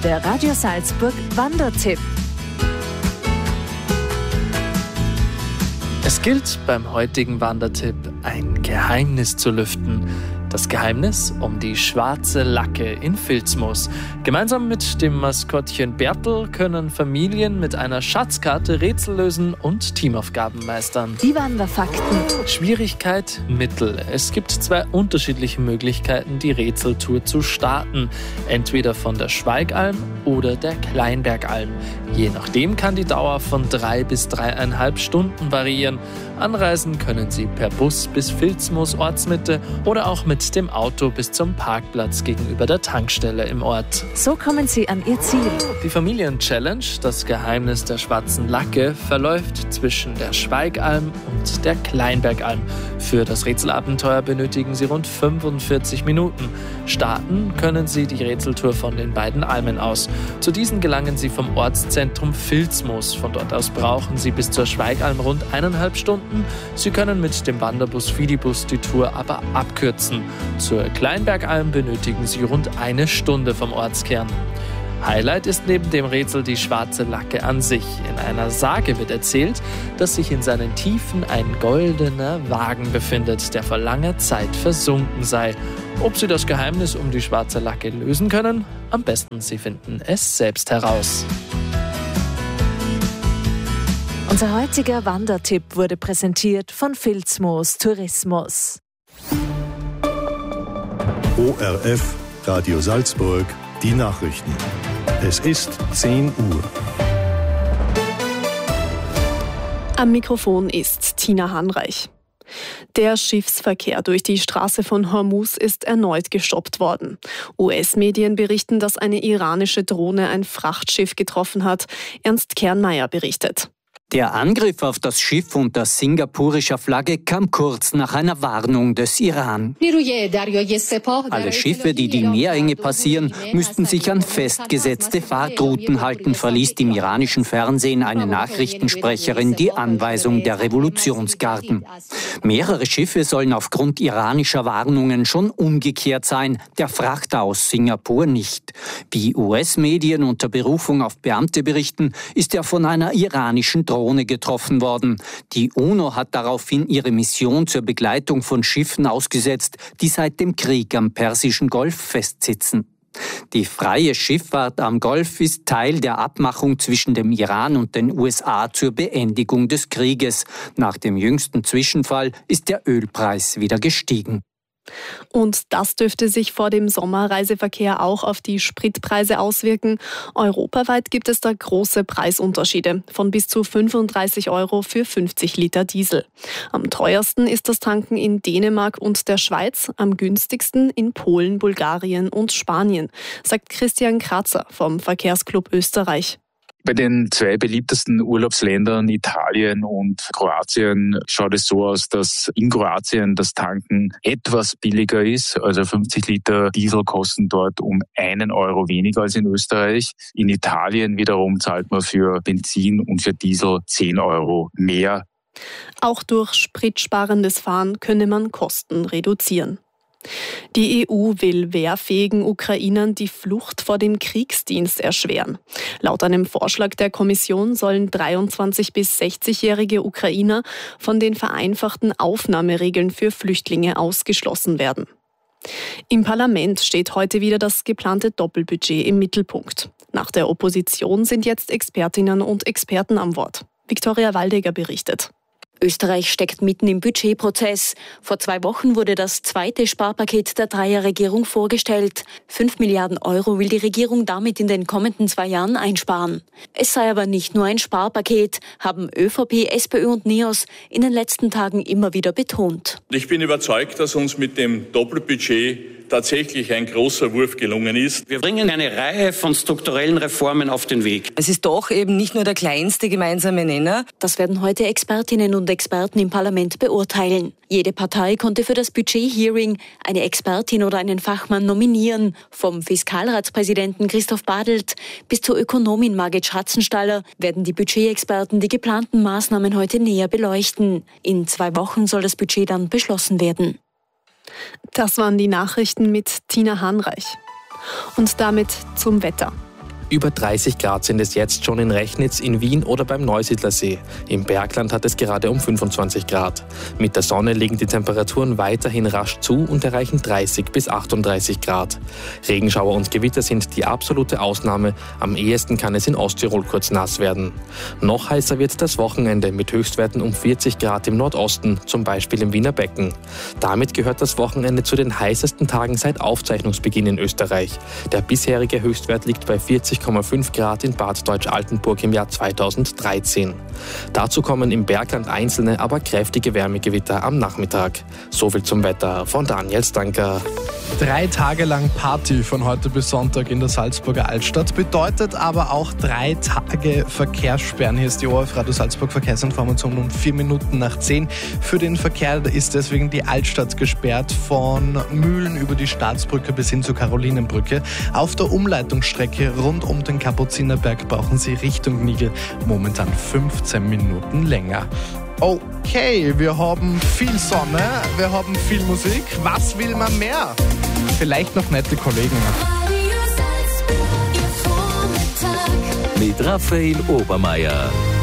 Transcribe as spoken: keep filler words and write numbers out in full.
der Radio Salzburg Wandertipp. Es gilt beim heutigen Wandertipp, ein Geheimnis zu lüften. Das Geheimnis um die schwarze Lacke in Filzmoos. Gemeinsam mit dem Maskottchen Bertel können Familien mit einer Schatzkarte Rätsel lösen und Teamaufgaben meistern. Die Wanderfakten. Schwierigkeit Mittel. Es gibt zwei unterschiedliche Möglichkeiten, die Rätseltour zu starten. Entweder von der Schweigalm oder der Kleinbergalm. Je nachdem kann die Dauer von drei bis dreieinhalb Stunden variieren. Anreisen können Sie per Bus bis Filzmoos Ortsmitte oder auch mit dem Auto bis zum Parkplatz gegenüber der Tankstelle im Ort. So kommen Sie an Ihr Ziel. Die Familien-Challenge, das Geheimnis der schwarzen Lacke, verläuft zwischen der Schweigalm und der Kleinbergalm. Für das Rätselabenteuer benötigen Sie rund fünfundvierzig Minuten. Starten können Sie die Rätseltour von den beiden Almen aus. Zu diesen gelangen Sie vom Ortszentrum Filzmoos. Von dort aus brauchen Sie bis zur Schweigalm rund eineinhalb Stunden. Sie können mit dem Wanderbus Fidibus die Tour aber abkürzen. Zur Kleinbergalm benötigen Sie rund eine Stunde vom Ortskern. Highlight ist neben dem Rätsel die schwarze Lacke an sich. In einer Sage wird erzählt, dass sich in seinen Tiefen ein goldener Wagen befindet, der vor langer Zeit versunken sei. Ob Sie das Geheimnis um die schwarze Lacke lösen können? Am besten, Sie finden es selbst heraus. Unser heutiger Wandertipp wurde präsentiert von Filzmoos Tourismus. O R F, Radio Salzburg, die Nachrichten. Es ist zehn Uhr. Am Mikrofon ist Tina Hanreich. Der Schiffsverkehr durch die Straße von Hormuz ist erneut gestoppt worden. U S-Medien berichten, dass eine iranische Drohne ein Frachtschiff getroffen hat. Ernst Kernmeier berichtet. Der Angriff auf das Schiff unter singapurischer Flagge kam kurz nach einer Warnung des Iran. Alle Schiffe, die die Meerenge passieren, müssten sich an festgesetzte Fahrtrouten halten, verließ im iranischen Fernsehen eine Nachrichtensprecherin die Anweisung der Revolutionsgarden. Mehrere Schiffe sollen aufgrund iranischer Warnungen schon umgekehrt sein, der Frachter aus Singapur nicht. Wie U S-Medien unter Berufung auf Beamte berichten, ist er von einer iranischen Drohne getroffen worden. Die UNO hat daraufhin ihre Mission zur Begleitung von Schiffen ausgesetzt, die seit dem Krieg am Persischen Golf festsitzen. Die freie Schifffahrt am Golf ist Teil der Abmachung zwischen dem Iran und den U S A zur Beendigung des Krieges. Nach dem jüngsten Zwischenfall ist der Ölpreis wieder gestiegen. Und das dürfte sich vor dem Sommerreiseverkehr auch auf die Spritpreise auswirken. Europaweit gibt es da große Preisunterschiede von bis zu fünfunddreißig Euro für fünfzig Liter Diesel. Am teuersten ist das Tanken in Dänemark und der Schweiz, am günstigsten in Polen, Bulgarien und Spanien, sagt Christian Kratzer vom Verkehrsclub Österreich. Bei den zwei beliebtesten Urlaubsländern Italien und Kroatien schaut es so aus, dass in Kroatien das Tanken etwas billiger ist. Also fünfzig Liter Diesel kosten dort um einen Euro weniger als in Österreich. In Italien wiederum zahlt man für Benzin und für Diesel zehn Euro mehr. Auch durch spritsparendes Fahren könne man Kosten reduzieren. Die E U will wehrfähigen Ukrainern die Flucht vor dem Kriegsdienst erschweren. Laut einem Vorschlag der Kommission sollen dreiundzwanzig- bis sechzigjährige Ukrainer von den vereinfachten Aufnahmeregeln für Flüchtlinge ausgeschlossen werden. Im Parlament steht heute wieder das geplante Doppelbudget im Mittelpunkt. Nach der Opposition sind jetzt Expertinnen und Experten am Wort. Viktoria Waldegger berichtet. Österreich steckt mitten im Budgetprozess. Vor zwei Wochen wurde das zweite Sparpaket der Dreierregierung vorgestellt. Fünf Milliarden Euro will die Regierung damit in den kommenden zwei Jahren einsparen. Es sei aber nicht nur ein Sparpaket, haben ÖVP, SPÖ und NEOS in den letzten Tagen immer wieder betont. Ich bin überzeugt, dass uns mit dem Doppelbudget tatsächlich ein großer Wurf gelungen ist. Wir bringen eine Reihe von strukturellen Reformen auf den Weg. Es ist doch eben nicht nur der kleinste gemeinsame Nenner. Das werden heute Expertinnen und Experten im Parlament beurteilen. Jede Partei konnte für das Budget-Hearing eine Expertin oder einen Fachmann nominieren. Vom Fiskalratspräsidenten Christoph Badelt bis zur Ökonomin Margit Schatzenstaller werden die Budgetexperten die geplanten Maßnahmen heute näher beleuchten. In zwei Wochen soll das Budget dann beschlossen werden. Das waren die Nachrichten mit Tina Hanreich. Und damit zum Wetter. Über dreißig Grad sind es jetzt schon in Rechnitz, in Wien oder beim Neusiedlersee. Im Bergland hat es gerade um fünfundzwanzig Grad. Mit der Sonne legen die Temperaturen weiterhin rasch zu und erreichen dreißig bis achtunddreißig Grad. Regenschauer und Gewitter sind die absolute Ausnahme. Am ehesten kann es in Osttirol kurz nass werden. Noch heißer wird das Wochenende mit Höchstwerten um vierzig Grad im Nordosten, zum Beispiel im Wiener Becken. Damit gehört das Wochenende zu den heißesten Tagen seit Aufzeichnungsbeginn in Österreich. Der bisherige Höchstwert liegt bei vierzig Komma fünf Grad in Bad Deutsch-Altenburg im Jahr zweitausenddreizehn. Dazu kommen im Bergland einzelne, aber kräftige Wärmegewitter am Nachmittag. Soviel zum Wetter von Daniel Stanker. Drei Tage lang Party von heute bis Sonntag in der Salzburger Altstadt, bedeutet aber auch drei Tage Verkehrssperren. Hier ist die O R F Radio Salzburg Verkehrsinformation um vier Minuten nach zehn. Für den Verkehr ist deswegen die Altstadt gesperrt, von Mühlen über die Staatsbrücke bis hin zur Karolinenbrücke. Auf der Umleitungsstrecke rund um den Kapuzinerberg brauchen Sie Richtung Nigl momentan fünfzehn Minuten länger. Okay, wir haben viel Sonne, wir haben viel Musik. Was will man mehr? Vielleicht noch nette Kollegen. Mit Raphael Obermeier.